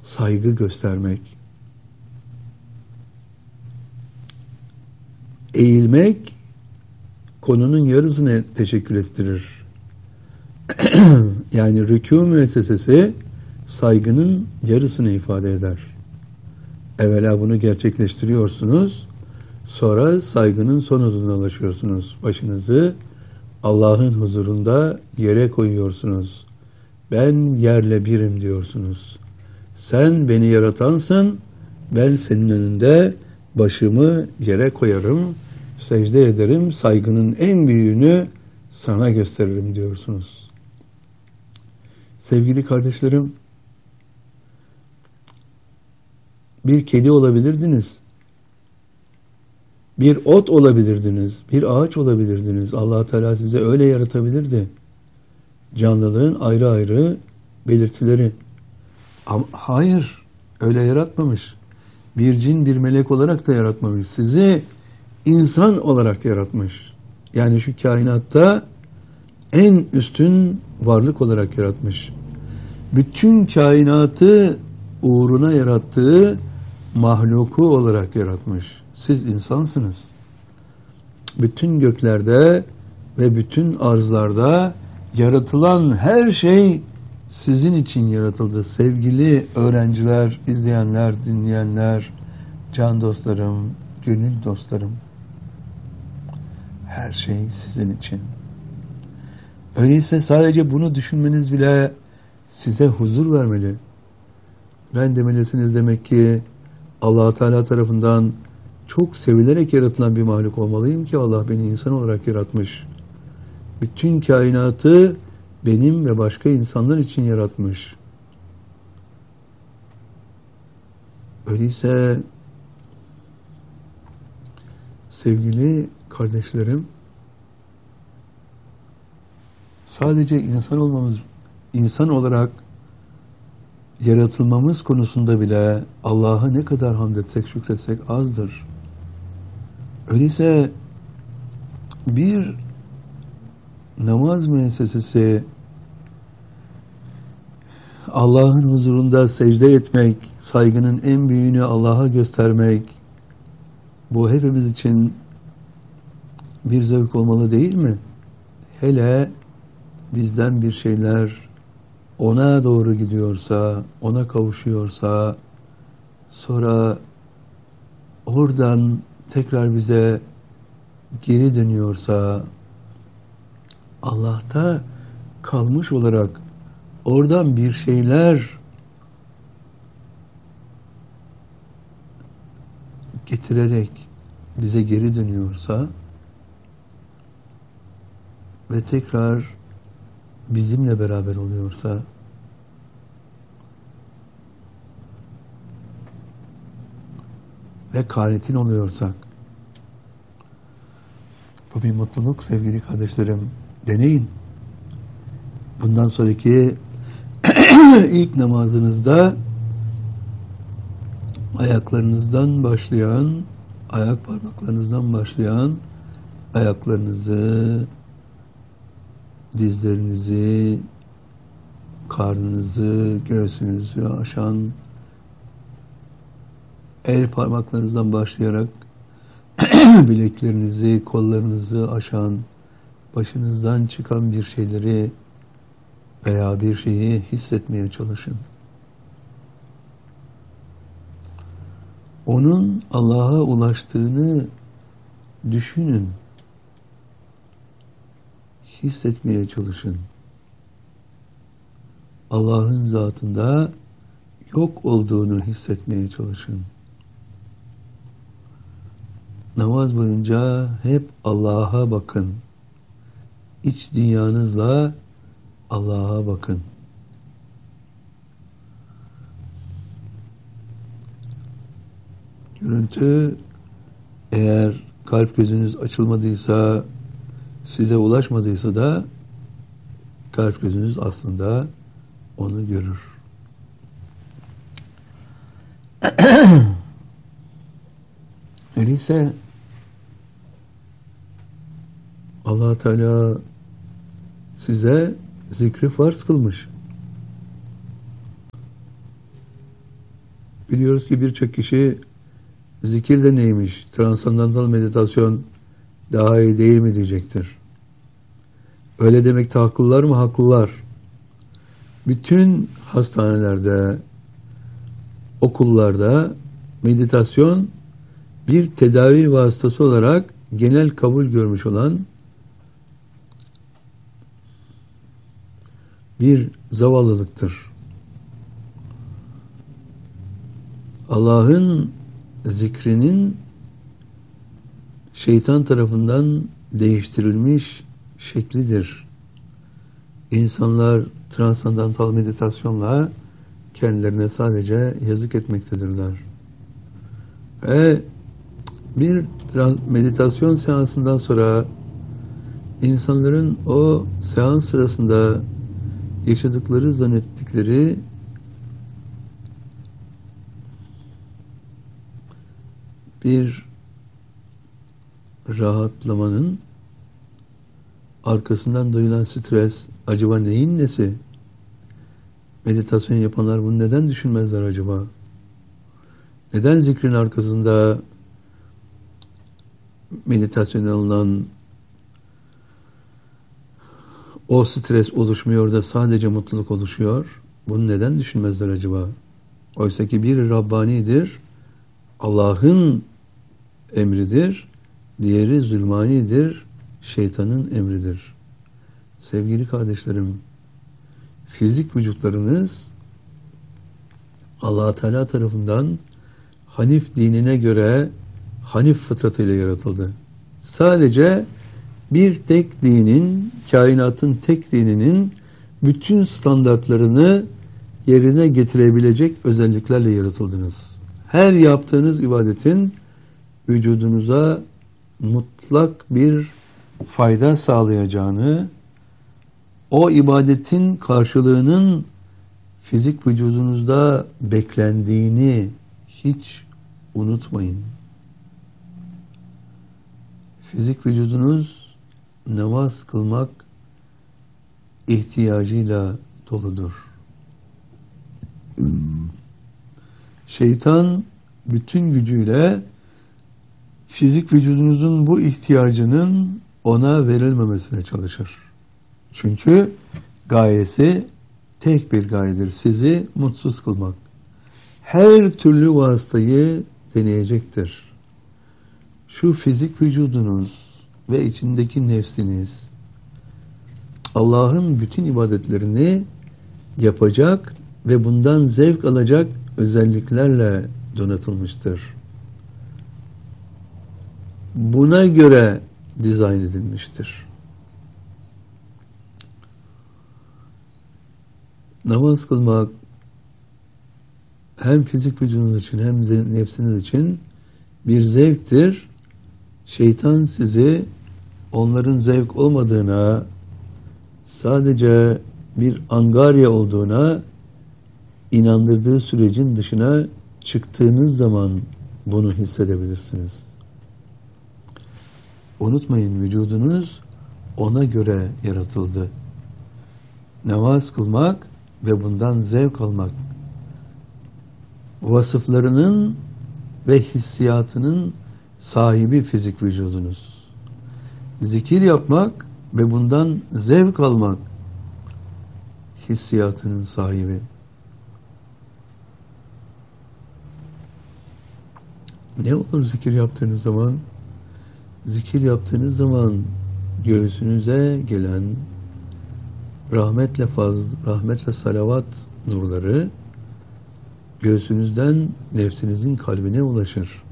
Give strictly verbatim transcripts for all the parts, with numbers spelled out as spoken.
saygı göstermek. Eğilmek konunun yarısını teşekkür ettirir. Yani rükû müessesesi saygının yarısını ifade eder. Evvela bunu gerçekleştiriyorsunuz, sonra saygının son hızına ulaşıyorsunuz. Başınızı Allah'ın huzurunda yere koyuyorsunuz. Ben yerle birim diyorsunuz. Sen beni yaratansın, ben senin önünde başımı yere koyarım, secde ederim, saygının en büyüğünü sana gösteririm diyorsunuz. Sevgili kardeşlerim, bir kedi olabilirdiniz, bir ot olabilirdiniz, bir ağaç olabilirdiniz. Allah Teala size öyle yaratabilirdi. Canlılığın ayrı ayrı belirtileri. Ama hayır, öyle yaratmamış. Bir cin, bir melek olarak da yaratmamış. Sizi insan olarak yaratmış. Yani şu kainatta en üstün varlık olarak yaratmış. Bütün kainatı uğruna yarattığı mahluku olarak yaratmış. Siz insansınız. Bütün göklerde ve bütün arzlarda yaratılan her şey sizin için yaratıldı. Sevgili öğrenciler, izleyenler, dinleyenler, can dostlarım, gönül dostlarım. Her şey sizin için. Öyleyse sadece bunu düşünmeniz bile size huzur vermeli. Ben demelisiniz demek ki Allah Teala tarafından çok sevilerek yaratılan bir mahluk olmalıyım ki Allah beni insan olarak yaratmış. Bütün kainatı benim ve başka insanlar için yaratmış. Öyleyse sevgili kardeşlerim, sadece insan olmamız, insan olarak yaratılmamız konusunda bile Allah'a ne kadar hamd etsek, şükretsek azdır. Öyleyse bir namaz müessesesi Allah'ın huzurunda secde etmek, saygının en büyüğünü Allah'a göstermek, bu hepimiz için bir zevk olmalı değil mi? Hele bizden bir şeyler ona doğru gidiyorsa, ona kavuşuyorsa, sonra oradan tekrar bize geri dönüyorsa, Allah'ta kalmış olarak oradan bir şeyler getirerek bize geri dönüyorsa ve tekrar bizimle beraber oluyorsa, ve kanitin oluyorsak, bu bir mutluluk sevgili kardeşlerim. Deneyin. Bundan sonraki ilk namazınızda ayaklarınızdan başlayan, ayak parmaklarınızdan başlayan ayaklarınızı, dizlerinizi, karnınızı, göğsünüzü aşan, el parmaklarınızdan başlayarak bileklerinizi, kollarınızı aşan, başınızdan çıkan bir şeyleri veya bir şeyi hissetmeye çalışın. Onun Allah'a ulaştığını düşünün. Hissetmeye çalışın. Allah'ın zatında yok olduğunu hissetmeye çalışın. Namaz boyunca hep Allah'a bakın. İç dünyanızla Allah'a bakın. Görüntü, eğer kalp gözünüz açılmadıysa, size ulaşmadıysa da kalp gözünüz aslında onu görür. Öyleyse Allah Teala size zikri farz kılmış. Biliyoruz ki birçok kişi zikir de neymiş, transandantal meditasyon daha iyi değil mi diyecektir. Öyle demekte haklılar mı? Haklılar. Bütün hastanelerde, okullarda meditasyon bir tedavi vasıtası olarak genel kabul görmüş olan bir zavallılıktır. Allah'ın zikrinin şeytan tarafından değiştirilmiş şeklidir. İnsanlar transandantal meditasyonla kendilerine sadece yazık etmektedirler. Ve bir meditasyon seansından sonra insanların o seans sırasında yaşadıkları, zannettikleri bir rahatlamanın arkasından duyulan stres acaba neyin nesi? Meditasyon yapanlar bunu neden düşünmezler acaba? Neden zikrin arkasında meditasyon alınan o stres oluşmuyor da sadece mutluluk oluşuyor? Bunu neden düşünmezler acaba? Oysa ki biri Rabbani'dir, Allah'ın emridir, diğeri zulmanidir, şeytanın emridir. Sevgili kardeşlerim, fizik vücutlarınız Allah Teala tarafından Hanif dinine göre Hanif fıtratıyla yaratıldı. Sadece bir tek dinin, kainatın tek dininin bütün standartlarını yerine getirebilecek özelliklerle yaratıldınız. Her yaptığınız ibadetin vücudunuza mutlak bir fayda sağlayacağını, o ibadetin karşılığının fizik vücudunuzda beklendiğini hiç unutmayın. Fizik vücudunuz namaz kılmak ihtiyacıyla doludur. Şeytan bütün gücüyle fizik vücudunuzun bu ihtiyacının ona verilmemesine çalışır. Çünkü gayesi tek bir gayedir. Sizi mutsuz kılmak. Her türlü vasıtayı deneyecektir. Şu fizik vücudunuz ve içindeki nefsiniz Allah'ın bütün ibadetlerini yapacak ve bundan zevk alacak özelliklerle donatılmıştır. Buna göre dizayn edilmiştir. Namaz kılmak hem fizik vücudunuz için hem nefsiniz için bir zevktir. Şeytan sizi onların zevk olmadığına, sadece bir angarya olduğuna inandırdığı sürecin dışına çıktığınız zaman bunu hissedebilirsiniz. Unutmayın, vücudunuz ona göre yaratıldı. Namaz kılmak ve bundan zevk almak vasıflarının ve hissiyatının sahibi fizik vücudunuz. Zikir yapmak ve bundan zevk almak hissiyatının sahibi. Ne olur zikir yaptığınız zaman? Zikir yaptığınız zaman göğsünüze gelen rahmetle fazla, rahmetle salavat nurları göğsünüzden nefsinizin kalbine ulaşır.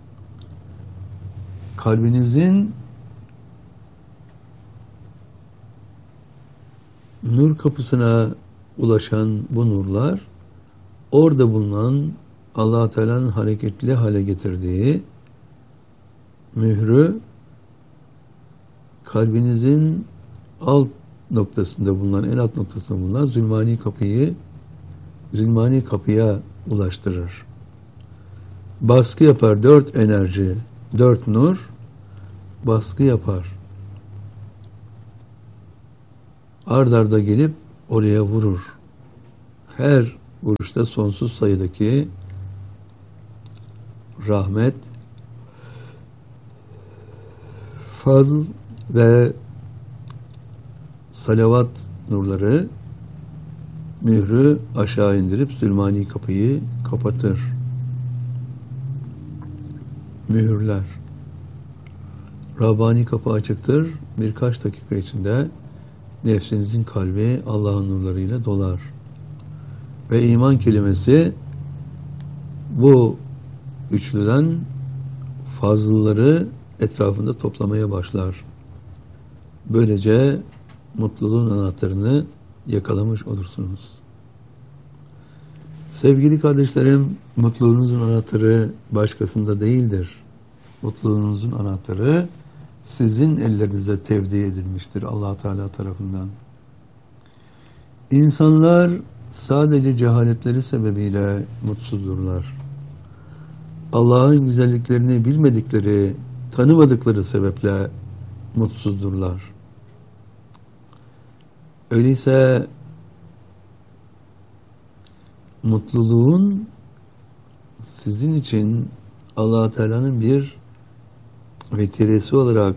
Kalbinizin nur kapısına ulaşan bu nurlar orada bulunan Allah-u Teala'nın hareketli hale getirdiği mührü kalbinizin alt noktasında bulunan, en alt noktasında bulunan zulmani kapıyı zulmani kapıya ulaştırır. Baskı yapar. Dört enerji, dört nur baskı yapar. Ard arda gelip oraya vurur. Her vuruşta sonsuz sayıdaki rahmet, fazl ve salavat nurları mührü aşağı indirip zulmani kapıyı kapatır. Mühürler. Rabbani kapı açıktır. Birkaç dakika içinde nefsinizin kalbi Allah'ın nurlarıyla dolar. Ve iman kelimesi bu üçlüden fazlaları etrafında toplamaya başlar. Böylece mutluluğun anahtarını yakalamış olursunuz. Sevgili kardeşlerim, mutluluğunuzun anahtarı başkasında değildir. Mutluluğunuzun anahtarı sizin ellerinize tevdi edilmiştir Allah Teala tarafından. İnsanlar sadece cehaletleri sebebiyle mutsuzdurlar. Allah'ın güzelliklerini bilmedikleri, tanımadıkları sebeple mutsuzdurlar. Öyleyse mutluluğun sizin için Allah Teala'nın bir vetiresi olarak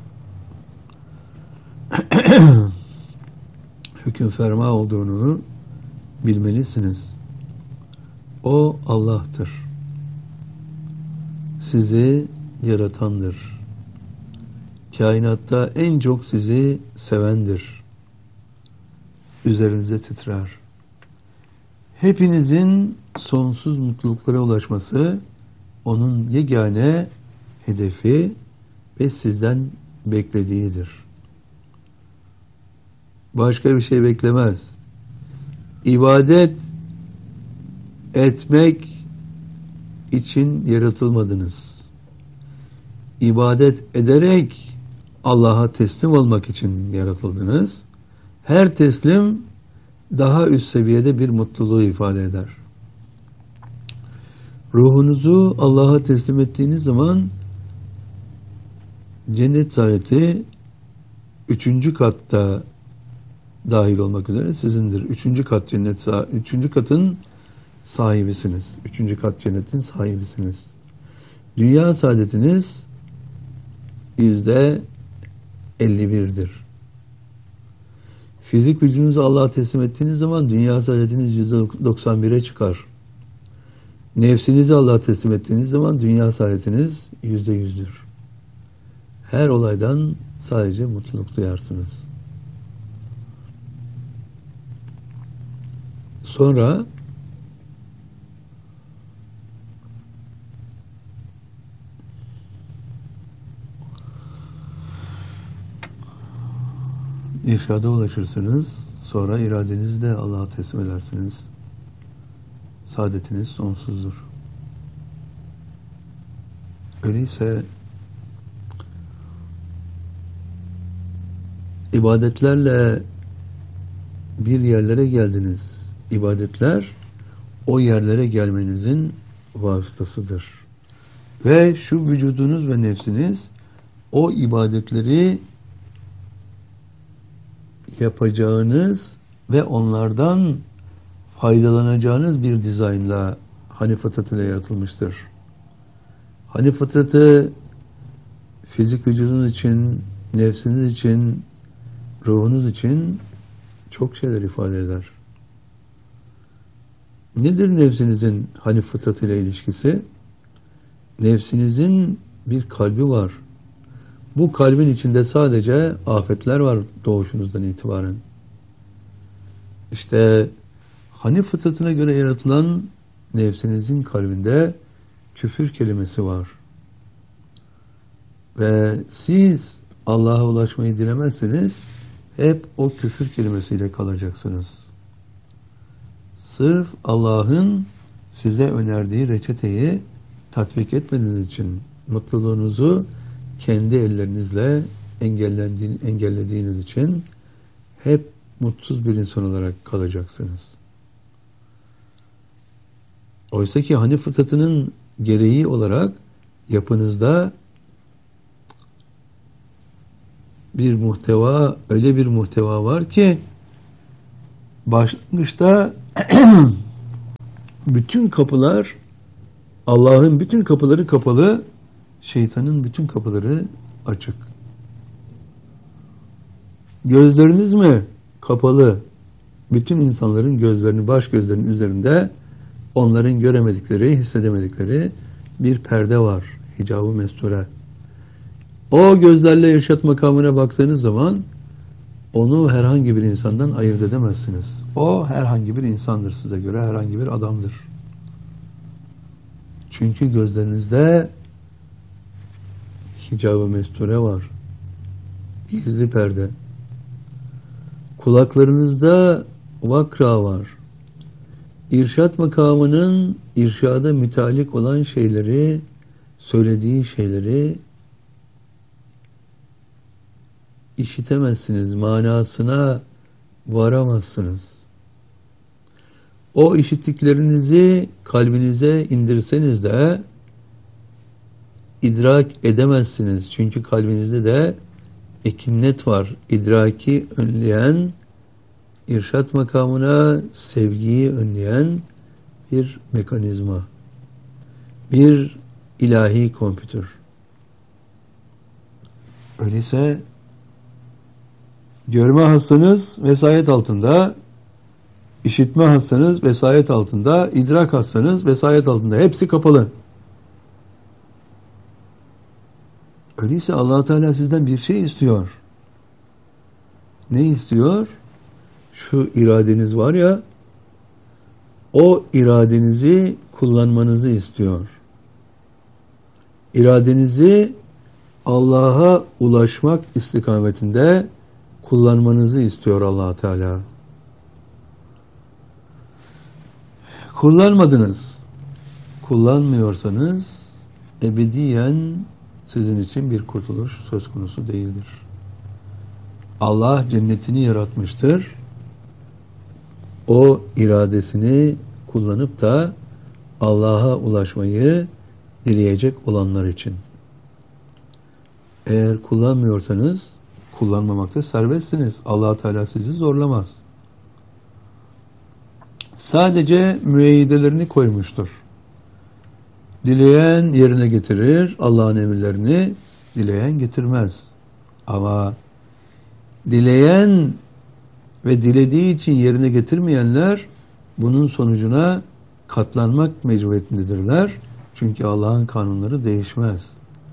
hüküm ferma olduğunu bilmelisiniz. O Allah'tır. Sizi yaratandır. Kainatta en çok sizi sevendir. Üzerinize titrer. Hepinizin sonsuz mutluluklara ulaşması onun yegane hedefi ve sizden beklediğidir. Başka bir şey beklemez. İbadet etmek için yaratılmadınız. İbadet ederek Allah'a teslim olmak için yaratıldınız. Her teslim daha üst seviyede bir mutluluğu ifade eder. Ruhunuzu Allah'a teslim ettiğiniz zaman cennet saadeti üçüncü katta dahil olmak üzere sizindir. Üçüncü kat cennet, üçüncü katın sahibisiniz. Üçüncü kat cennetin sahibisiniz. Dünya saadetiniz yüzde elli birdir. Fizik gücünüzü Allah'a teslim ettiğiniz zaman dünya saadetiniz yüzde doksan bire çıkar. Nefsinizi Allah'a teslim ettiğiniz zaman dünya saadetiniz yüzde yüzdür. Her olaydan sadece mutluluk duyarsınız. Sonra irşada ulaşırsınız. Sonra iradenizi de Allah'a teslim edersiniz. Saadetiniz sonsuzdur. Öyleyse ibadetlerle bir yerlere geldiniz. İbadetler o yerlere gelmenizin vasıtasıdır. Ve şu vücudunuz ve nefsiniz o ibadetleri yapacağınız ve onlardan faydalanacağınız bir dizaynla hani fıtratıyla yaratılmıştır. Hani fıtratı fizik vücudunuz için, nefsiniz için, ruhunuz için çok şeyler ifade eder. Nedir nefsinizin hani fıtratıyla ilişkisi? Nefsinizin bir kalbi var. Bu kalbin içinde sadece afetler var doğuşunuzdan itibaren. İşte hani fıtratına göre yaratılan nefsinizin kalbinde küfür kelimesi var. Ve siz Allah'a ulaşmayı dilemezseniz hep o küfür kelimesiyle kalacaksınız. Sırf Allah'ın size önerdiği reçeteyi tatbik etmediğiniz için mutluluğunuzu kendi ellerinizle engellediğiniz için hep mutsuz bir insan olarak kalacaksınız. Oysa ki hani fıtratının gereği olarak yapınızda bir muhteva, öyle bir muhteva var ki başlangıçta bütün kapılar Allah'ın bütün kapıları kapalı, şeytanın bütün kapıları açık. Gözleriniz mi kapalı? Bütün insanların gözlerinin, baş gözlerinin üzerinde onların göremedikleri, hissedemedikleri bir perde var. Hicab-ı mesture. O gözlerle irşat makamına baktığınız zaman onu herhangi bir insandan ayırt edemezsiniz. O herhangi bir insandır size göre, herhangi bir adamdır. Çünkü gözlerinizde hicab-ı mesture var. Gizli perde. Kulaklarınızda vakra var. İrşat makamının irşada mütalik olan şeyleri, söylediği şeyleri işitemezsiniz, manasına varamazsınız. O işittiklerinizi kalbinize indirseniz de idrak edemezsiniz. Çünkü kalbinizde de ekinnet var. İdraki önleyen, irşat makamına sevgiyi önleyen bir mekanizma. Bir ilahi kompütür. Öyleyse görme hastanız vesayet altında, işitme hastanız vesayet altında, idrak hastanız vesayet altında. Hepsi kapalı. Öyleyse Allah Teala sizden bir şey istiyor. Ne istiyor? Şu iradeniz var ya, o iradenizi kullanmanızı istiyor. İradenizi Allah'a ulaşmak istikametinde kullanmanızı istiyor Allah Teala. Kullanmadınız. Kullanmıyorsanız ebediyen sizin için bir kurtuluş söz konusu değildir. Allah cennetini yaratmıştır. O iradesini kullanıp da Allah'a ulaşmayı dileyecek olanlar için. Eğer kullanmıyorsanız kullanmamakta serbestsiniz. Allah Teala sizi zorlamaz. Sadece müeyyidelerini koymuştur. Dileyen yerine getirir Allah'ın emirlerini, dileyen getirmez. Ama dileyen ve dilediği için yerine getirmeyenler bunun sonucuna katlanmak mecburiyetindedirler. Çünkü Allah'ın kanunları değişmez.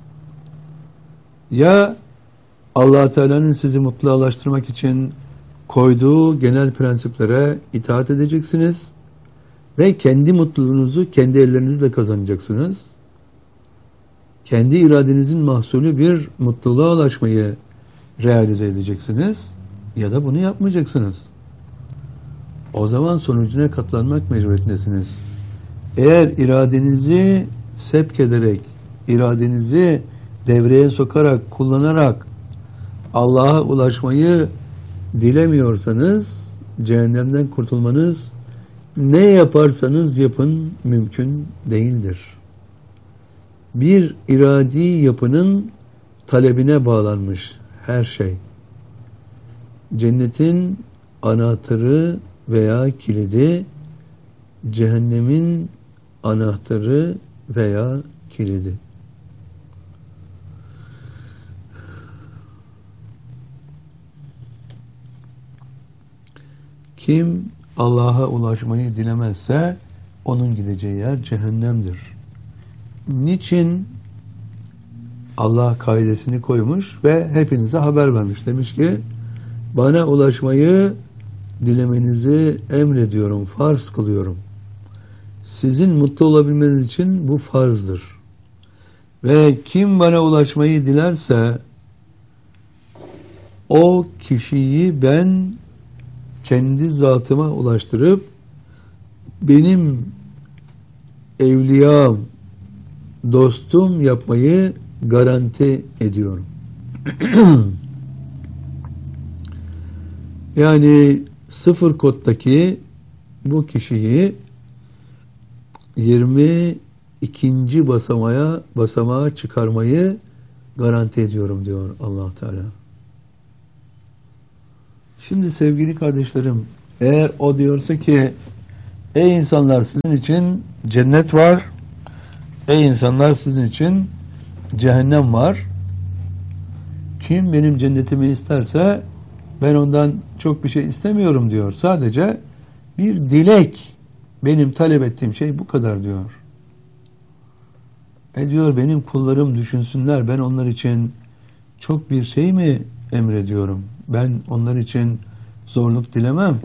Ya Allah Teala'nın sizi mutlulaştırmak için koyduğu genel prensiplere itaat edeceksiniz ve kendi mutluluğunuzu kendi ellerinizle kazanacaksınız. Kendi iradenizin mahsulü bir mutluluğa ulaşmayı realize edeceksiniz ya da bunu yapmayacaksınız. O zaman sonucuna katlanmak mecburiyetindesiniz. Eğer iradenizi sevk ederek, iradenizi devreye sokarak, kullanarak Allah'a ulaşmayı dilemiyorsanız cehennemden kurtulmanız ne yaparsanız yapın mümkün değildir. Bir iradi yapının talebine bağlanmış her şey. Cennetin anahtarı veya kilidi, cehennemin anahtarı veya kilidi. Kim Allah'a ulaşmayı dilemezse onun gideceği yer cehennemdir. Niçin? Allah kaidesini koymuş ve hepinize haber vermiş. Demiş ki bana ulaşmayı dilemenizi emrediyorum, farz kılıyorum. Sizin mutlu olabilmeniz için bu farzdır. Ve kim bana ulaşmayı dilerse o kişiyi ben kendi zatıma ulaştırıp benim evliyam, dostum yapmayı garanti ediyorum. Yani sıfır koddaki bu kişiyi yirmi ikinci basamağa basamağa çıkarmayı garanti ediyorum diyor Allah Teala. Şimdi sevgili kardeşlerim, eğer o diyorsa ki ey insanlar sizin için cennet var ey insanlar, sizin için cehennem var. Kim benim cennetimi isterse ben ondan çok bir şey istemiyorum diyor. Sadece bir dilek, benim talep ettiğim şey bu kadar diyor. E diyor, benim kullarım düşünsünler, ben onlar için çok bir şey mi emrediyorum? Ben onlar için zorluk dilemem.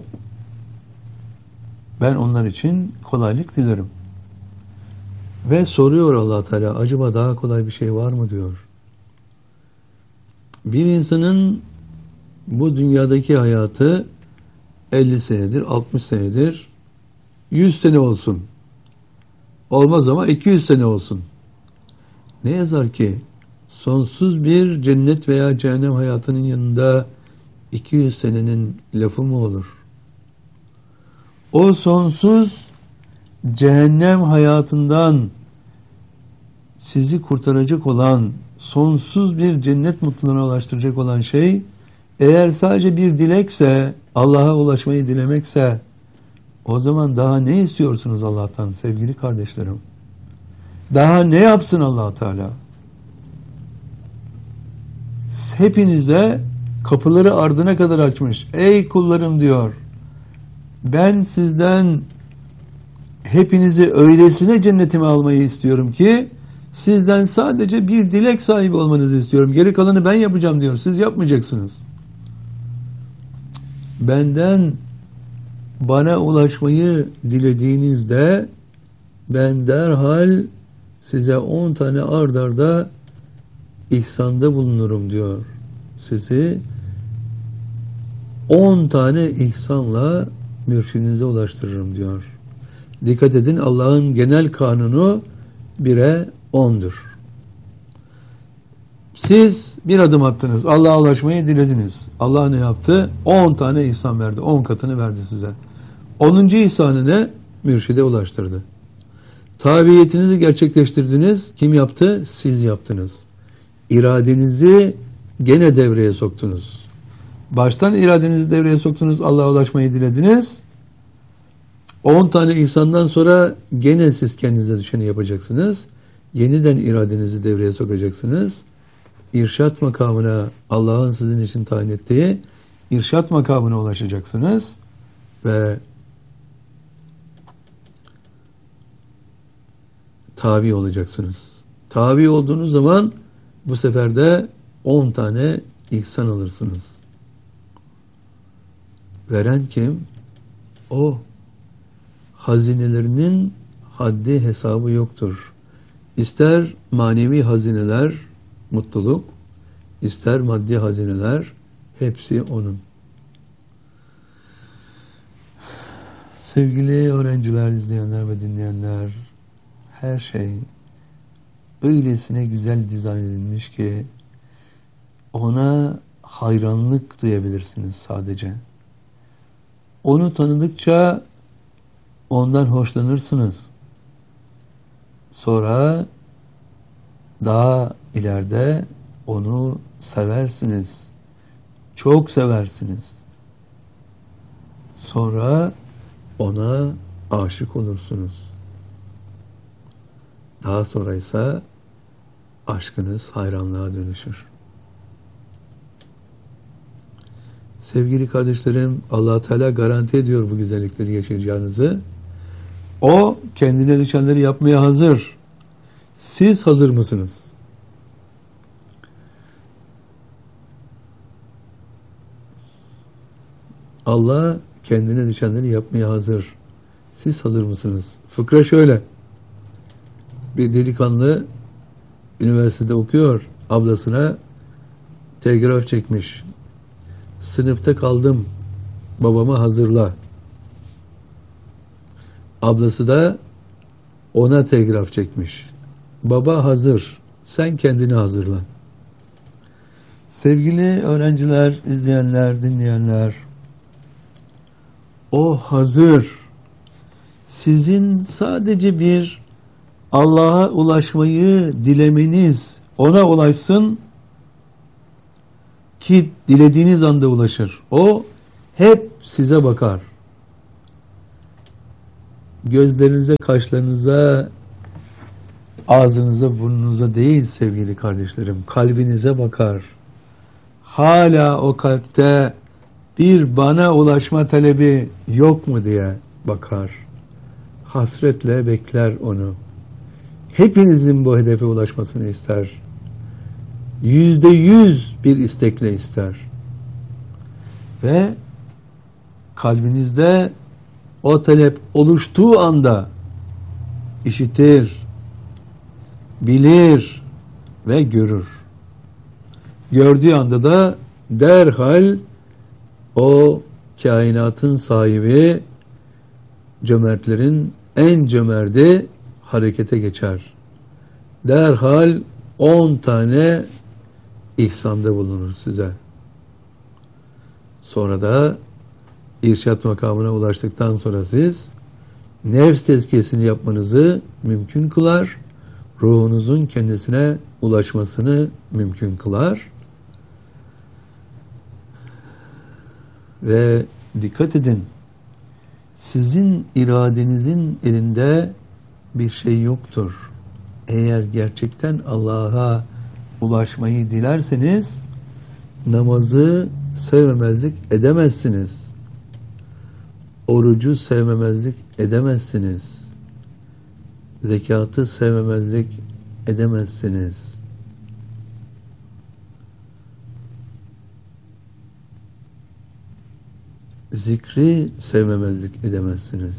Ben onlar için kolaylık dilerim. Ve soruyor Allah Teala, acaba daha kolay bir şey var mı diyor. Bir insanın bu dünyadaki hayatı elli senedir, altmış senedir, yüz sene olsun. Olmaz ama iki yüz sene olsun. Ne yazar ki sonsuz bir cennet veya cehennem hayatının yanında iki yüz senenin lafı mı olur? O sonsuz cehennem hayatından sizi kurtaracak olan, sonsuz bir cennet mutluluğuna ulaştıracak olan şey, eğer sadece bir dilekse, Allah'a ulaşmayı dilemekse, o zaman daha ne istiyorsunuz Allah'tan sevgili kardeşlerim? Daha ne yapsın Allah Teala? Hepinize kapıları ardına kadar açmış. Ey kullarım diyor, ben sizden hepinizi öylesine cennetime almayı istiyorum ki sizden sadece bir dilek sahibi olmanızı istiyorum. Geri kalanı ben yapacağım diyor. Siz yapmayacaksınız. Benden bana ulaşmayı dilediğinizde ben derhal size on tane ard arda ihsanda bulunurum diyor. Sizi on tane ihsanla mürşidinize ulaştırırım diyor. Dikkat edin, Allah'ın genel kanunu bire ondur. Siz bir adım attınız, Allah'a ulaşmayı dilediniz. Allah ne yaptı? on tane ihsan verdi, on katını verdi size. onuncu ihsanı ne? Mürşide ulaştırdı. Tabiyetinizi gerçekleştirdiniz. Kim yaptı? Siz yaptınız. İradenizi gene devreye soktunuz. Baştan iradenizi devreye soktunuz, Allah'a ulaşmayı dilediniz. on tane ihsandan sonra gene siz kendinize düşeni yapacaksınız. Yeniden iradenizi devreye sokacaksınız. İrşat makamına, Allah'ın sizin için tayin ettiği irşat makamına ulaşacaksınız. Ve tabi olacaksınız. Tabi olduğunuz zaman bu sefer de on tane ihsan alırsınız. Veren kim? O. Hazinelerinin haddi hesabı yoktur. İster manevi hazineler, mutluluk, ister maddi hazineler, hepsi onun. Sevgili öğrenciler, izleyenler ve dinleyenler, her şey öylesine güzel dizayn edilmiş ki ona hayranlık duyabilirsiniz sadece. Onu tanıdıkça ondan hoşlanırsınız. Sonra daha ileride onu seversiniz. Çok seversiniz. Sonra ona aşık olursunuz. Daha sonra ise aşkınız hayranlığa dönüşür. Sevgili kardeşlerim, Allah Teala garanti ediyor bu güzellikleri yaşayacağınızı. O kendine düşenleri yapmaya hazır. Siz hazır mısınız? Allah kendine düşenleri yapmaya hazır. Siz hazır mısınız? Fıkra şöyle. Bir delikanlı üniversitede okuyor. Ablasına telgraf çekmiş. Sınıfta kaldım. Babama hazırla. Ablası da ona telgraf çekmiş. Baba hazır. Sen kendini hazırla. Sevgili öğrenciler, izleyenler, dinleyenler, o hazır. Sizin sadece bir Allah'a ulaşmayı dilemeniz, ona ulaşsın ki dilediğiniz anda ulaşır. O hep size bakar. Gözlerinize, kaşlarınıza ağzınıza burnunuza değil sevgili kardeşlerim, kalbinize bakar. Hala o kalpte bir bana ulaşma talebi yok mu diye bakar. Hasretle bekler onu. Hepinizin bu hedefe ulaşmasını ister. Yüzde yüz bir istekle ister. Ve kalbinizde o talep oluştuğu anda işitir, bilir ve görür. Gördüğü anda da derhal o kainatın sahibi, cömertlerin en cömerti harekete geçer. Derhal on tane ihsanda bulunur size. Sonra da irşat makamına ulaştıktan sonra siz nefs tezkiyesini yapmanızı mümkün kılar, ruhunuzun kendisine ulaşmasını mümkün kılar. Ve dikkat edin, sizin iradenizin elinde bir şey yoktur. Eğer gerçekten Allah'a ulaşmayı dilerseniz namazı sevmemezlik edemezsiniz. Orucu sevmemezlik edemezsiniz. Zekatı sevmemezlik edemezsiniz. Zikri sevmemezlik edemezsiniz.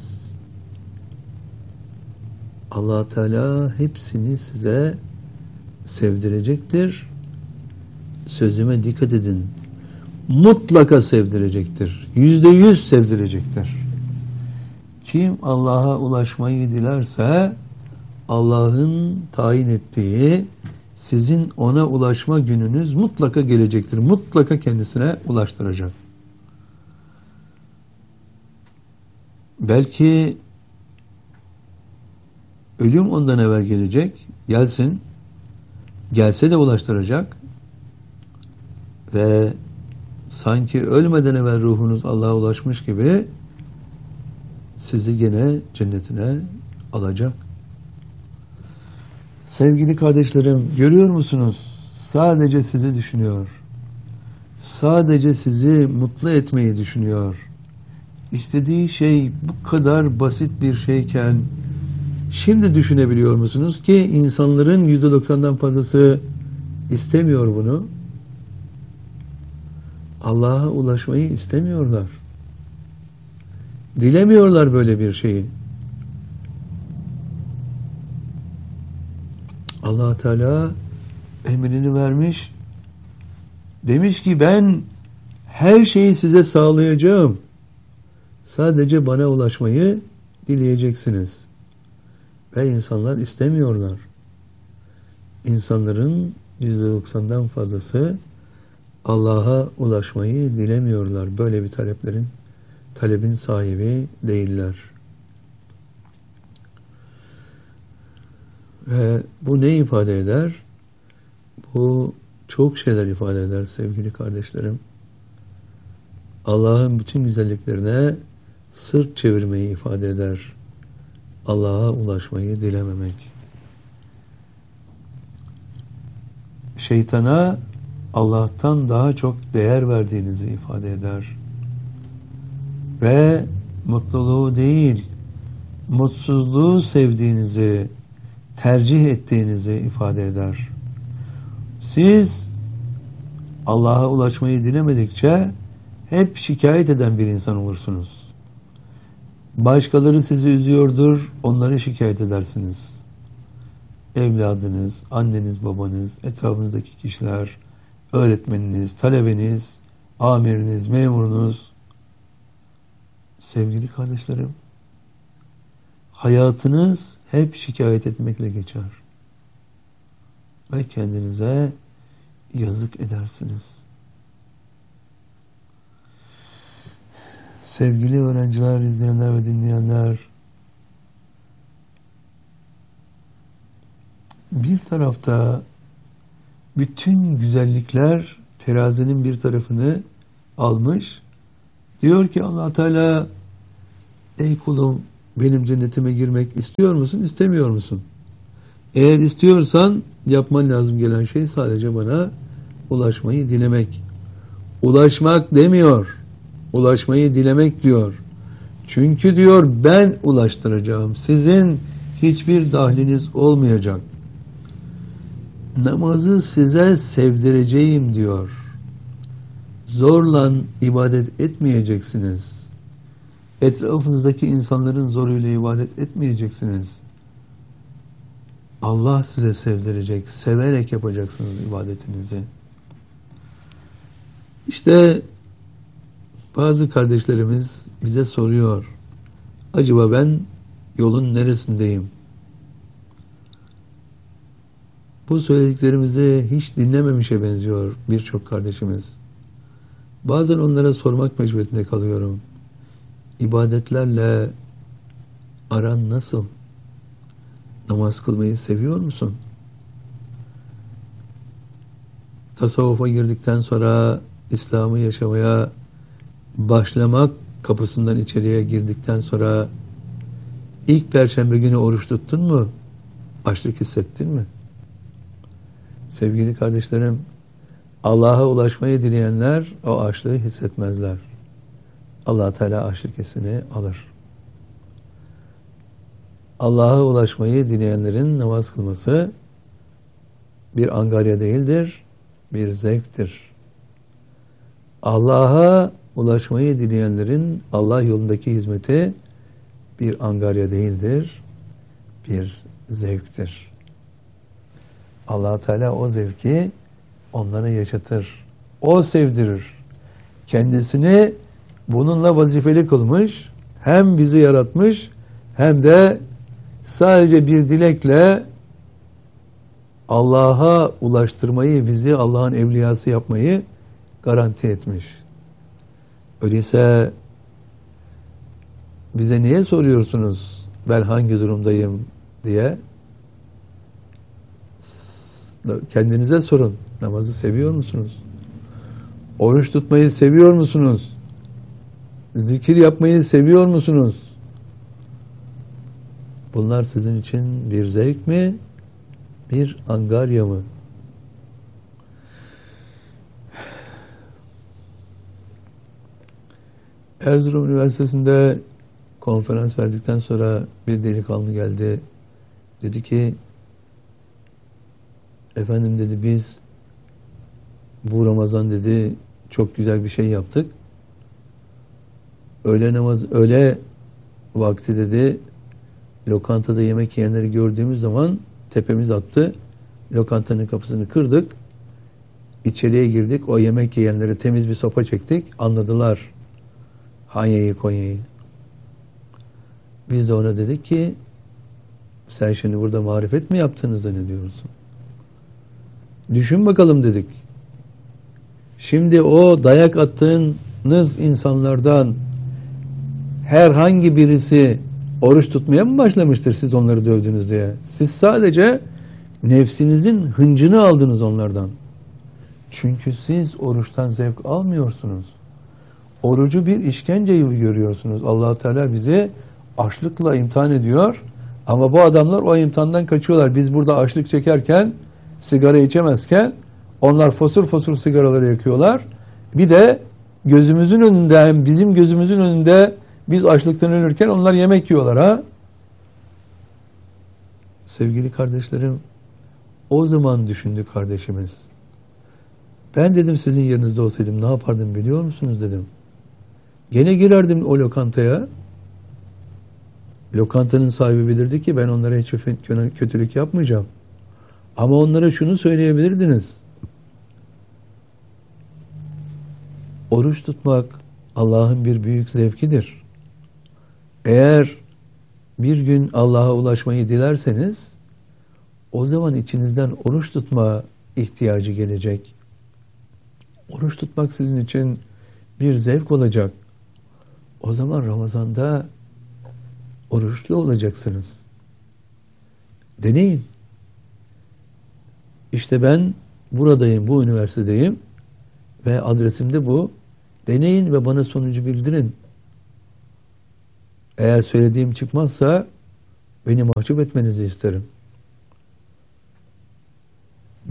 Allah Teala hepsini size sevdirecektir. Sözüme dikkat edin. Mutlaka sevdirecektir. Yüzde yüz sevdirecektir. Kim Allah'a ulaşmayı dilerse Allah'ın tayin ettiği sizin ona ulaşma gününüz mutlaka gelecektir. Mutlaka kendisine ulaştıracak. Belki ölüm ondan evvel gelecek, gelsin, gelse de ulaştıracak ve sanki ölmeden evvel ruhunuz Allah'a ulaşmış gibi sizi gene cennetine alacak. Sevgili kardeşlerim, görüyor musunuz? Sadece sizi düşünüyor. Sadece sizi mutlu etmeyi düşünüyor. İstediği şey bu kadar basit bir şeyken şimdi düşünebiliyor musunuz ki insanların yüzde doksandan fazlası istemiyor bunu. Allah'a ulaşmayı istemiyorlar. Dilemiyorlar böyle bir şeyi. Allah Teala emrini vermiş. Demiş ki ben her şeyi size sağlayacağım. Sadece bana ulaşmayı dileyeceksiniz. Ve insanlar istemiyorlar. İnsanların yüzde doksandan fazlası Allah'a ulaşmayı dilemiyorlar. Böyle bir taleplerin, talebin sahibi değiller. Ve bu ne ifade eder? Bu çok şeyler ifade eder sevgili kardeşlerim. Allah'ın bütün güzelliklerine sırt çevirmeyi ifade eder. Allah'a ulaşmayı dilememek. Şeytana Allah'tan daha çok değer verdiğinizi ifade eder. Ve mutluluğu değil, mutsuzluğu sevdiğinizi, tercih ettiğinizi ifade eder. Siz Allah'a ulaşmayı dilemedikçe hep şikayet eden bir insan olursunuz. Başkaları sizi üzüyordur, onları şikayet edersiniz. Evladınız, anneniz, babanız, etrafınızdaki kişiler, öğretmeniniz, talebeniz, amiriniz, memurunuz. Sevgili kardeşlerim, hayatınız hep şikayet etmekle geçer. Ve kendinize yazık edersiniz. Sevgili öğrenciler, izleyenler ve dinleyenler, bir tarafta bütün güzellikler terazinin bir tarafını almış. Diyor ki Allah Teala, ey kulum benim cennetime girmek istiyor musun, istemiyor musun? Eğer istiyorsan yapman lazım gelen şey sadece bana ulaşmayı dilemek. Ulaşmak demiyor. Ulaşmayı dilemek diyor. Çünkü diyor ben ulaştıracağım. Sizin hiçbir dahliniz olmayacak. Namazı size sevdireceğim diyor. Zorla ibadet etmeyeceksiniz. Etrafınızdaki insanların zoruyla ibadet etmeyeceksiniz. Allah size sevdirecek, severek yapacaksınız ibadetinizi. İşte bazı kardeşlerimiz bize soruyor, acaba ben yolun neresindeyim? Bu söylediklerimizi hiç dinlememişe benziyor birçok kardeşimiz. Bazen onlara sormak mecburiyetinde kalıyorum. İbadetlerle aran nasıl? Namaz kılmayı seviyor musun? Tasavvufa girdikten sonra İslam'ı yaşamaya başlamak kapısından içeriye girdikten sonra ilk perşembe günü oruç tuttun mu? Açlık hissettin mi? Sevgili kardeşlerim, Allah'a ulaşmayı dileyenler o açlığı hissetmezler. Allah Teala açlık hissini alır. Allah'a ulaşmayı dileyenlerin namaz kılması bir angarya değildir, bir zevktir. Allah'a ulaşmayı dileyenlerin Allah yolundaki hizmeti bir angarya değildir, bir zevktir. Allah Teala o zevki onlara yaşatır. O sevdirir. Kendisini bununla vazifeli kılmış, hem bizi yaratmış, hem de sadece bir dilekle Allah'a ulaştırmayı, bizi Allah'ın evliyası yapmayı garanti etmiş. Öyleyse bize niye soruyorsunuz ben hangi durumdayım diye? Kendinize sorun. Namazı seviyor musunuz? Oruç tutmayı seviyor musunuz? Zikir yapmayı seviyor musunuz? Bunlar sizin için bir zevk mi? Bir angarya mı? Erzurum Üniversitesi'nde konferans verdikten sonra bir delikanlı geldi. Dedi ki, efendim dedi, biz bu Ramazan dedi çok güzel bir şey yaptık. Öğle namaz, öğle vakti dedi lokantada yemek yiyenleri gördüğümüz zaman tepemiz attı. Lokantanın kapısını kırdık. İçeriye girdik. O yemek yiyenlere temiz bir sopa çektik. Anladılar Hanya'yı, Konya'yı. Biz de ona dedik ki sen şimdi burada marifet mi yaptığını zannediyorsun? Düşün bakalım dedik. Şimdi o dayak attığınız insanlardan herhangi birisi oruç tutmaya mı başlamıştır siz onları dövdünüz diye? Siz sadece nefsinizin hıncını aldınız onlardan. Çünkü siz oruçtan zevk almıyorsunuz. Orucu bir işkence gibi görüyorsunuz. Allah Teala bizi açlıkla imtihan ediyor. Ama bu adamlar o imtihandan kaçıyorlar. Biz burada açlık çekerken, sigara içemezken onlar fosur fosur sigaraları yakıyorlar. Bir de gözümüzün önünde, hem bizim gözümüzün önünde biz açlıktan ölürken onlar yemek yiyorlar ha. Sevgili kardeşlerim, o zaman düşündü kardeşimiz. Ben dedim sizin yerinizde olsaydım ne yapardım biliyor musunuz dedim. Gene girerdim o lokantaya. Lokantanın sahibi bilirdi ki ben onlara hiç kötülük yapmayacağım. Ama onlara şunu söyleyebilirdiniz. Oruç tutmak Allah'ın bir büyük zevkidir. Eğer bir gün Allah'a ulaşmayı dilerseniz o zaman içinizden oruç tutma ihtiyacı gelecek. Oruç tutmak sizin için bir zevk olacak. O zaman Ramazan'da oruçlu olacaksınız. Deneyin. İşte ben buradayım, bu üniversitedeyim ve adresim de bu. Deneyin ve bana sonucu bildirin. Eğer söylediğim çıkmazsa beni mahcup etmenizi isterim.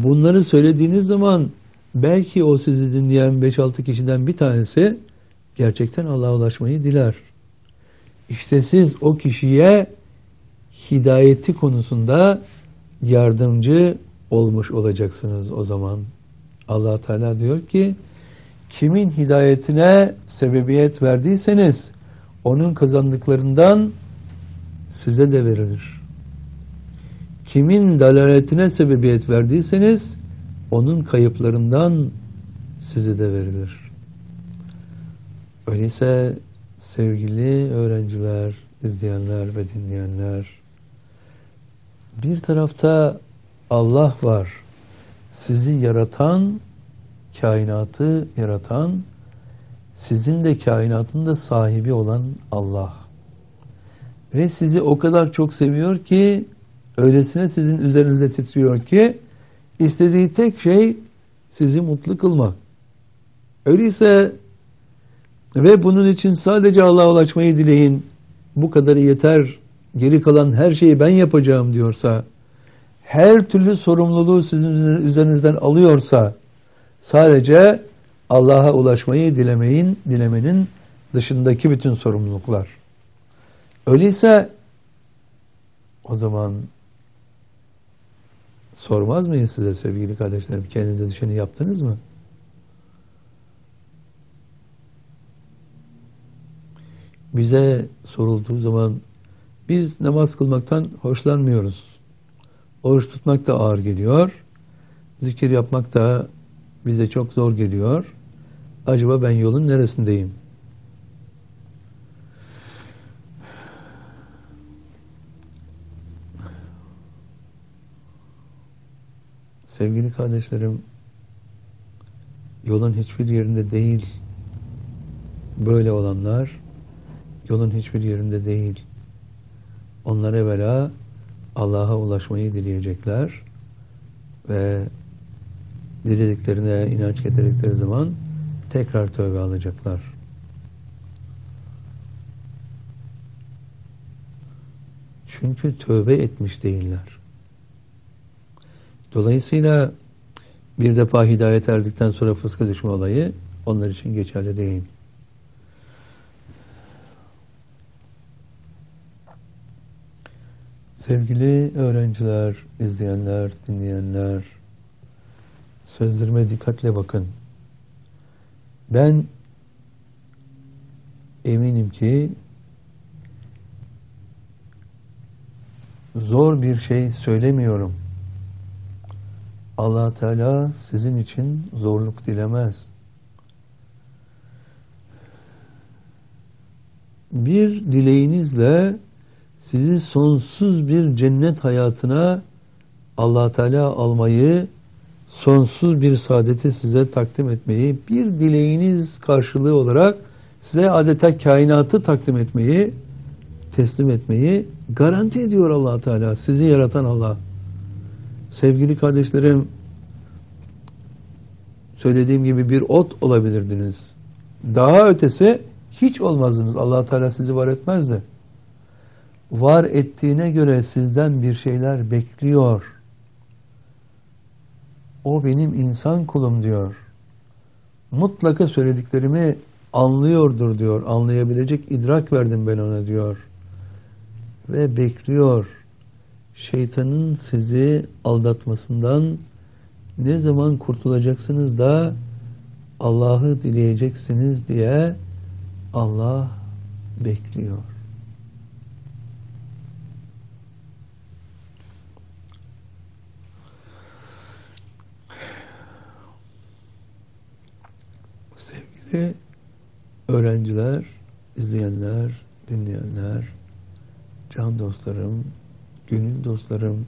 bunları söylediğiniz zaman belki o sizi dinleyen beş altı kişiden bir tanesi gerçekten Allah'a ulaşmayı diler. İşte siz o kişiye hidayeti konusunda yardımcı olmuş olacaksınız o zaman. Allah Teala diyor ki, kimin hidayetine sebebiyet verdiyseniz onun kazandıklarından size de verilir. Kimin dalaletine sebebiyet verdiyseniz onun kayıplarından size de verilir. Öyleyse sevgili öğrenciler, izleyenler ve dinleyenler, bir tarafta Allah var. Sizi yaratan, kainatı yaratan, sizin de kainatın da sahibi olan Allah. Ve sizi o kadar çok seviyor ki, öylesine sizin üzerinize titriyor ki, istediği tek şey sizi mutlu kılmak. Öyleyse ve bunun için sadece Allah'a ulaşmayı dileyin, bu kadarı yeter, geri kalan her şeyi ben yapacağım diyorsa, her türlü sorumluluğu sizin üzerinizden alıyorsa, sadece Allah'a ulaşmayı dilemeyin, dilemenin dışındaki bütün sorumluluklar. Öyleyse o zaman sormaz mıyız size sevgili kardeşlerim, kendinize düşeni yaptınız mı? Bize sorulduğu zaman biz namaz kılmaktan hoşlanmıyoruz. Oruç tutmak da ağır geliyor. Zikir yapmak da bize çok zor geliyor. Acaba ben yolun neresindeyim? Sevgili kardeşlerim, yolun hiçbir yerinde değil. Böyle olanlar yolun hiçbir yerinde değil. Onlar evvela Allah'a ulaşmayı dileyecekler ve dilediklerine inanç getirdikleri zaman tekrar tövbe alacaklar. Çünkü tövbe etmiş değiller. Dolayısıyla bir defa hidayet erdikten sonra fıska düşme olayı onlar için geçerli değil. Sevgili öğrenciler, izleyenler, dinleyenler, sözlerime dikkatle bakın. Ben eminim ki zor bir şey söylemiyorum. Allah Teala sizin için zorluk dilemez. Bir dileğinizle sizi sonsuz bir cennet hayatına Allah Teala almayı, sonsuz bir saadeti size takdim etmeyi, bir dileğiniz karşılığı olarak size adeta kainatı takdim etmeyi, teslim etmeyi garanti ediyor Allah Teala, sizi yaratan Allah. Sevgili kardeşlerim, söylediğim gibi bir ot olabilirdiniz. Daha ötesi hiç olmazdınız. Allah Teala sizi var etmezdi. Var ettiğine göre sizden bir şeyler bekliyor. O benim insan kulum diyor. Mutlaka söylediklerimi anlıyordur diyor. Anlayabilecek idrak verdim ben ona diyor. Ve bekliyor. Şeytanın sizi aldatmasından ne zaman kurtulacaksınız da Allah'ı dileyeceksiniz diye Allah bekliyor. Sevgili öğrenciler, izleyenler, dinleyenler, can dostlarım, gönül dostlarım,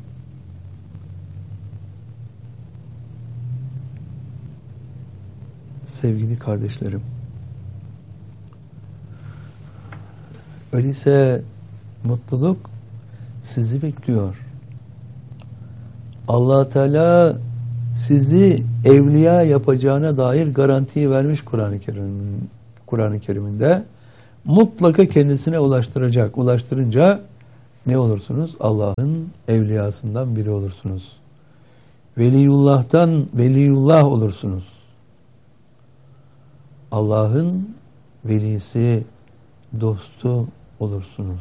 sevgili kardeşlerim. Öyleyse mutluluk sizi bekliyor. Allah Teala sizi evliya yapacağına dair garantiyi vermiş Kur'an-ı Kerim'in Kur'an-ı Kerim'inde. Mutlaka kendisine ulaştıracak. Ulaştırınca ne olursunuz? Allah'ın evliyasından biri olursunuz. Veliyullah'tan veliyullah olursunuz. Allah'ın velisi, dostu olursunuz.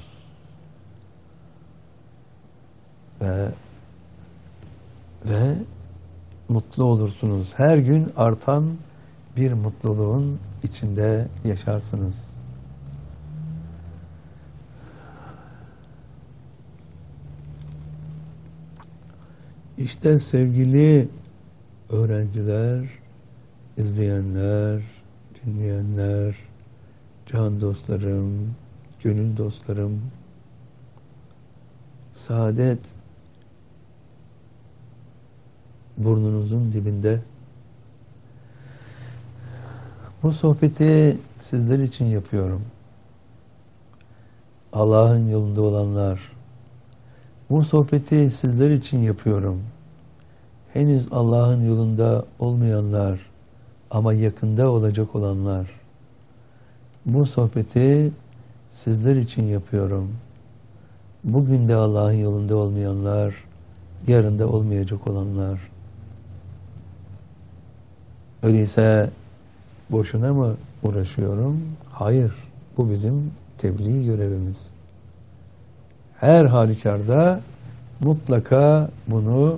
Ve ve mutlu olursunuz. Her gün artan bir mutluluğun içinde yaşarsınız. İşte sevgili öğrenciler, izleyenler, dinleyenler, can dostlarım, gönül dostlarım, saadet burnunuzun dibinde. Bu sohbeti sizler için yapıyorum. Allah'ın yolunda olanlar, bu sohbeti sizler için yapıyorum. Henüz Allah'ın yolunda olmayanlar ama yakında olacak olanlar, bu sohbeti sizler için yapıyorum. Bugün de Allah'ın yolunda olmayanlar, yarın da olmayacak olanlar. Öyleyse boşuna mı uğraşıyorum? Hayır, bu bizim tebliğ görevimiz. Her halükarda mutlaka bunu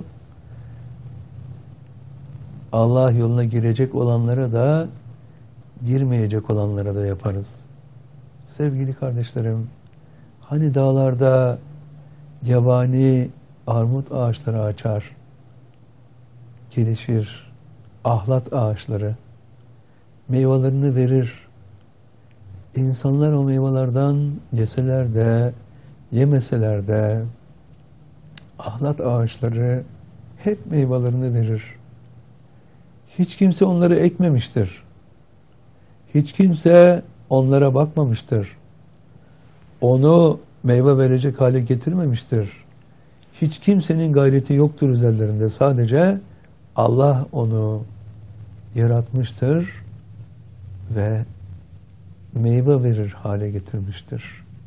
Allah yoluna girecek olanlara da girmeyecek olanlara da yaparız. Sevgili kardeşlerim, hani dağlarda yabani armut ağaçları açar, gelişir, ahlat ağaçları meyvelerini verir. İnsanlar o meyvelerden yeseler de yemeseler de ahlat ağaçları hep meyvelerini verir. Hiç kimse onları ekmemiştir. Hiç kimse onlara bakmamıştır. Onu meyve verecek hale getirmemiştir. Hiç kimsenin gayreti yoktur üzerlerinde. Sadece Allah onu yaratmıştır ve meyve verir hale getirmiştir.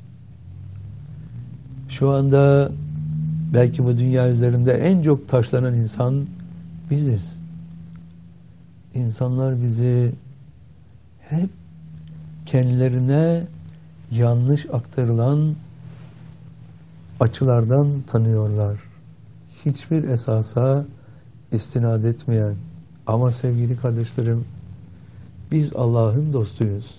Şu anda belki bu dünya üzerinde en çok taşlanan insan biziz. İnsanlar bizi hep kendilerine yanlış aktarılan açılardan tanıyorlar. Hiçbir esasa istinad etmeyen. Ama sevgili kardeşlerim, biz Allah'ın dostuyuz.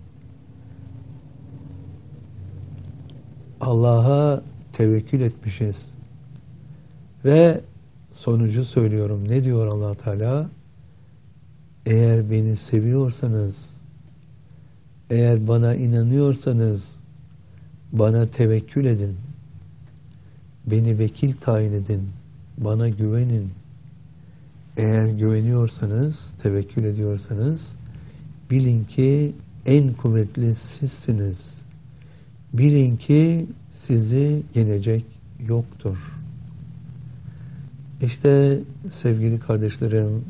Allah'a tevekkül etmişiz. Ve sonucu söylüyorum. Ne diyor Allah Teala? Eğer beni seviyorsanız, eğer bana inanıyorsanız, bana tevekkül edin. Beni vekil tayin edin. Bana güvenin. Eğer güveniyorsanız, tevekkül ediyorsanız, bilin ki en kuvvetli sizsiniz. Bilin ki sizi yenecek yoktur. İşte sevgili kardeşlerim,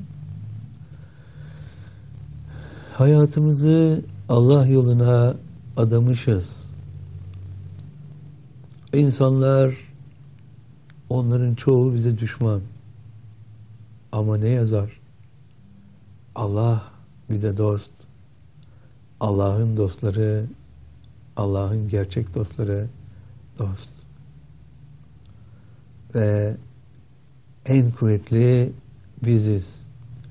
hayatımızı Allah yoluna adamışız. İnsanlar, onların çoğu bize düşman. Ama ne yazar? Allah bize dost. Allah'ın dostları, Allah'ın gerçek dostları dost. Ve en kuvvetli biziz.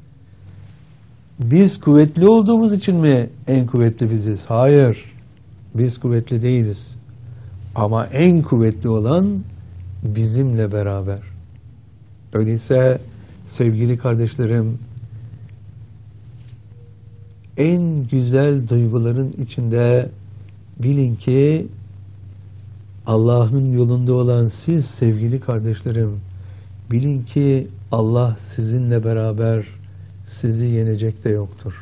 Biz kuvvetli olduğumuz için mi en kuvvetli biziz? Hayır. Biz kuvvetli değiliz. Ama en kuvvetli olan bizimle beraber. Öyleyse sevgili kardeşlerim, en güzel duyguların içinde bilin ki Allah'ın yolunda olan siz sevgili kardeşlerim, bilin ki Allah sizinle beraber, sizi yenecek de yoktur.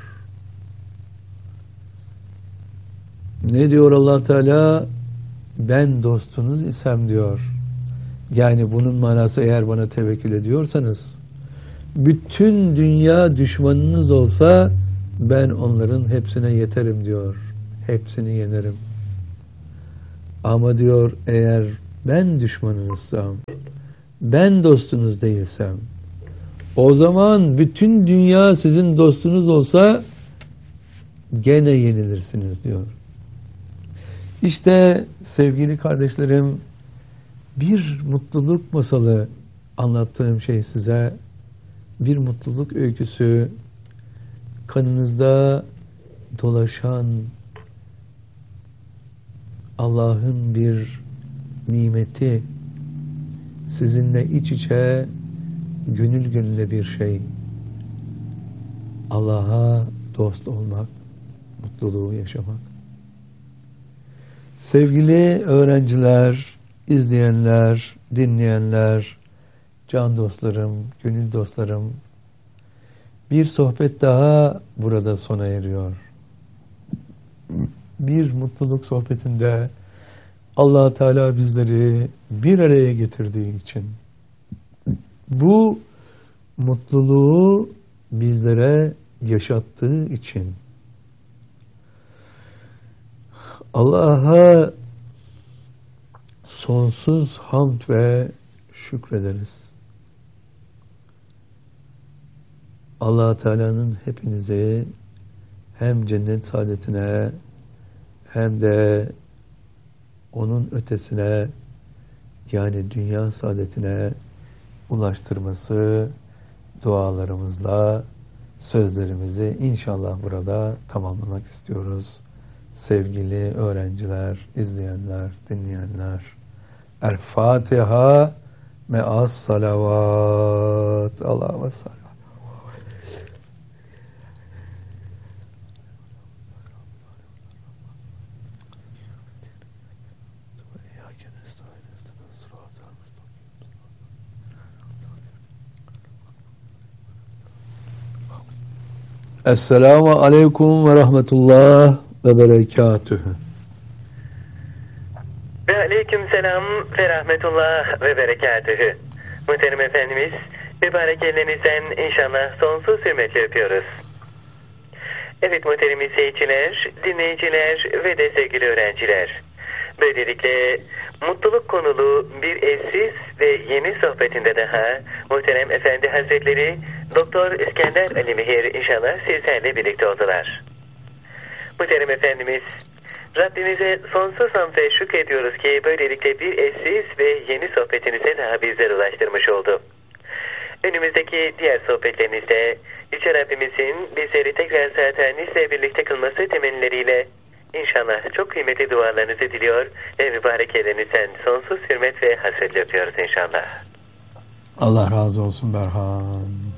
Ne diyor Allah Teala? Ben dostunuz isem diyor. Yani bunun manası, eğer bana tevekkül ediyorsanız, bütün dünya düşmanınız olsa ben onların hepsine yeterim diyor. Hepsini yenerim. Ama diyor, eğer ben düşmanınızsam, ben dostunuz değilsem, O zaman bütün dünya sizin dostunuz olsa gene yenilirsiniz diyor. İşte sevgili kardeşlerim, bir mutluluk masalı anlattığım şey size, bir mutluluk öyküsü, kanınızda dolaşan Allah'ın bir nimeti, sizinle iç içe, gönül gönüle bir şey. Allah'a dost olmak, mutluluğu yaşamak. Sevgili öğrenciler, izleyenler, dinleyenler, can dostlarım, gönül dostlarım, bir sohbet daha burada sona eriyor. Bir mutluluk sohbetinde Allah Teala bizleri bir araya getirdiği için, bu mutluluğu bizlere yaşattığı için Allah'a sonsuz hamd ve şükrederiz. Allah Teala'nın hepinizi hem cennet saadetine hem de onun ötesine, yani dünya saadetine ulaştırması dualarımızla sözlerimizi inşallah burada tamamlamak istiyoruz. Sevgili öğrenciler, izleyenler, dinleyenler, El Fatiha me'as salavat. Allah'a sallallahu. Esselamu aleyküm ve rahmetullah ve berekatühü. Ve aleyküm selam ve rahmetullah ve berekatühü. Muhterem Efendimiz, mübarek ellerinizden inşallah sonsuz hürmetle öpüyoruz. Evet muhterem izleyiciler, dinleyiciler ve de sevgili öğrenciler. Böylelikle mutluluk konulu bir eşsiz ve yeni sohbetinde daha muhterem Efendi Hazretleri Doktor İskender Ali Mihir inşallah sizlerle birlikte oldular. Muhterem Efendimiz, Rabbimize sonsuz hamd ve şükrediyoruz ki böylelikle bir eşsiz ve yeni sohbetinize daha bizlere ulaştırmış oldu. Önümüzdeki diğer sohbetlerinizde Yüce Rabbimizin bizleri tekrar zatenizle birlikte kılması temelleriyle İnşallah çok kıymetli dualarınızı diliyor ve mübarek ellerinizden sonsuz hürmet ve hasretle öpüyoruz inşallah. Allah razı olsun Berhan.